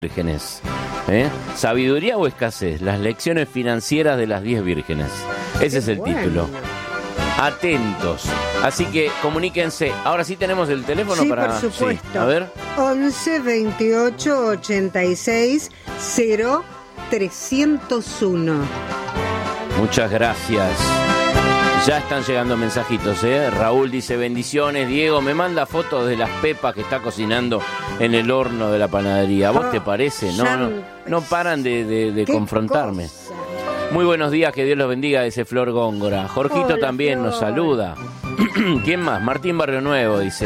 vírgenes. ¿Sabiduría o escasez? Las lecciones financieras de las 10 vírgenes. Ese es el título. Atentos. Así que comuníquense. Ahora sí tenemos el teléfono para... por supuesto. Sí. A ver. 11 28 86 0 301. Muchas gracias. Ya están llegando mensajitos, Raúl dice, bendiciones. Diego, me manda fotos de las pepas que está cocinando en el horno de la panadería. ¿A vos te parece? No paran de confrontarme. Cosa. Muy buenos días, que Dios los bendiga, dice Flor Góngora. Jorgito Hola, también Flor. nos saluda. ¿Quién más? Martín Barrio Nuevo dice.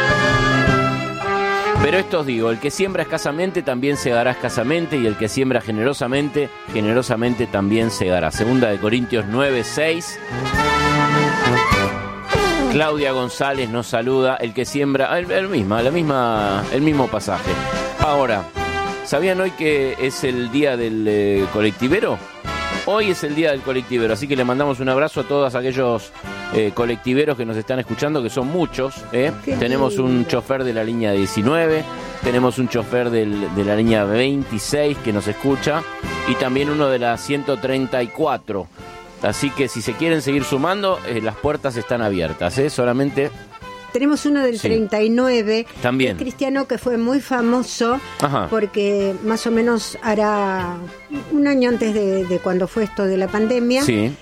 Pero esto os digo, el que siembra escasamente también segará escasamente, y el que siembra generosamente, generosamente también segará. Segunda de Corintios 9:6. Claudia González nos saluda, el que siembra, el mismo pasaje. Ahora, ¿sabían hoy que es el día del colectivero? Hoy es el día del colectivero, así que le mandamos un abrazo a todos aquellos colectiveros que nos están escuchando, que son muchos. Tenemos un chofer de la línea 19, tenemos un chofer de la línea 26 que nos escucha, y también uno de la 134. Así que si se quieren seguir sumando, las puertas están abiertas, solamente... Tenemos uno del 39, también. Cristiano, que fue muy famoso. Ajá. Porque más o menos hará un año antes de cuando fue esto de la pandemia, Sí.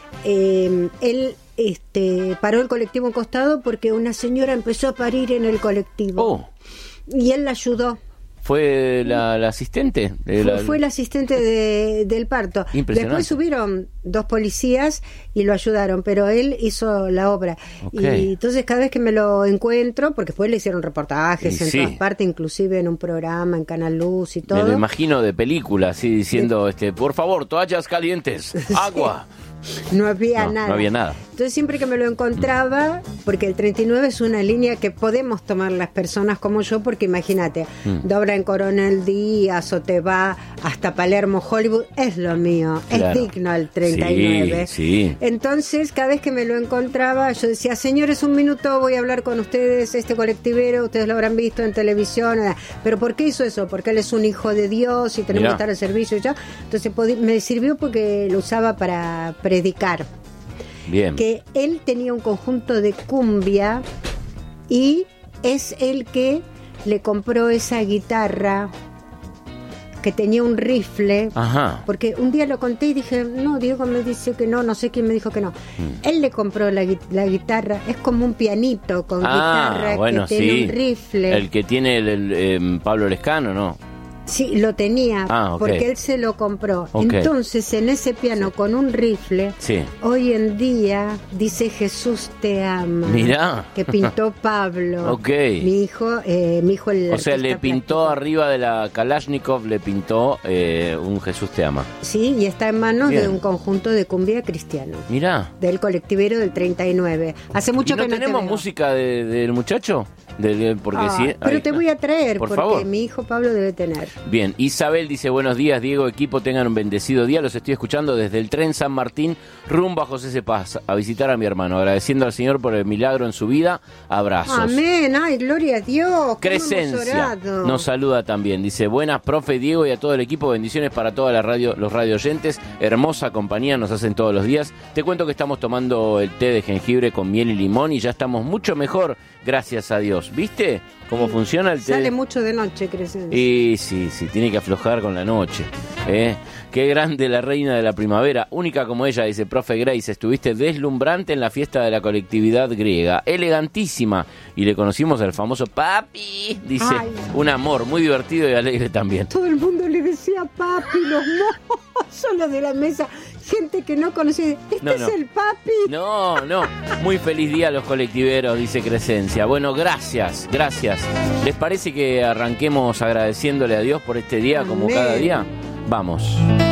Él paró el colectivo a un costado porque una señora empezó a parir en el colectivo. Oh, Y él la ayudó. ¿fue la asistente? Fue el asistente del parto. Impresionante. Después subieron 2 policías y lo ayudaron, pero él hizo la obra. Okay. Y entonces cada vez que me lo encuentro, porque después le hicieron reportajes en todas partes, inclusive en un programa, en Canal Luz y todo. Me lo imagino de película, así diciendo, por favor, toallas calientes, agua. No había nada. No había nada. Entonces siempre que me lo encontraba, porque el 39 es una línea que podemos tomar las personas como yo, porque imagínate, dobla en Coronel Díaz o te va hasta Palermo, Hollywood, es lo mío, Claro. es digno el 39. Sí. Entonces cada vez que me lo encontraba, yo decía, señores, un minuto, voy a hablar con ustedes, este colectivero, ustedes lo habrán visto en televisión, pero ¿por qué hizo eso? Porque él es un hijo de Dios y tenemos que estar al servicio y ya. Entonces me sirvió porque lo usaba para predicar. Bien. Que él tenía un conjunto de cumbia y es el que le compró esa guitarra que tenía un rifle. Ajá. Porque un día lo conté y dije, no, Diego me dice que no sé quién me dijo que no. Él le compró la guitarra, es como un pianito con guitarra, bueno, que tiene un rifle. El que tiene el Pablo Lescano, ¿no? Sí, lo tenía, porque él se lo compró. Okay. Entonces, en ese piano con un rifle, hoy en día dice Jesús te ama. Mirá. Que pintó Pablo. Mi hijo el... O sea, le pintó arriba de la Kalashnikov, le pintó un Jesús te ama. Sí, y está en manos de un conjunto de cumbia cristiano. Mirá. Del colectivero del 39. Hace mucho que no tenemos música del muchacho. Pero te voy a traer, por porque favor. mi hijo Pablo debe tener. Bien, Isabel dice, buenos días, Diego, equipo, tengan un bendecido día. Los estoy escuchando desde el tren San Martín, rumbo a José Cepaz, a visitar a mi hermano, agradeciendo al Señor por el milagro en su vida. Abrazos. Amén, ay, gloria a Dios. Crescencia nos saluda también, dice, buenas, profe Diego, y a todo el equipo, bendiciones para toda la radio, los radio oyentes, hermosa compañía nos hacen todos los días. Te cuento que estamos tomando el té de jengibre con miel y limón y ya estamos mucho mejor, gracias a Dios. ¿Viste cómo funciona el té? Sale mucho de noche, Crescencia. Y sí, tiene que aflojar con la noche. Qué grande la reina de la primavera, única como ella, dice profe Grace, estuviste deslumbrante en la fiesta de la colectividad griega, elegantísima, y le conocimos al famoso papi, dice, un amor, muy divertido y alegre también. Todo el mundo le decía papi, los mozos de la mesa, gente que no conocía, es el papi. No, muy feliz día a los colectiveros, dice Crescencia. Bueno, gracias. ¿Les parece que arranquemos agradeciéndole a Dios por este día como cada día? Vamos.